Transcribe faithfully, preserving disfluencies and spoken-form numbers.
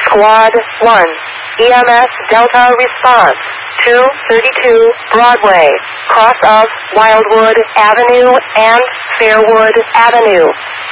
Squad one, E M S Delta response, two thirty-two Broadway, cross of Wildwood Avenue and Fairwood Avenue.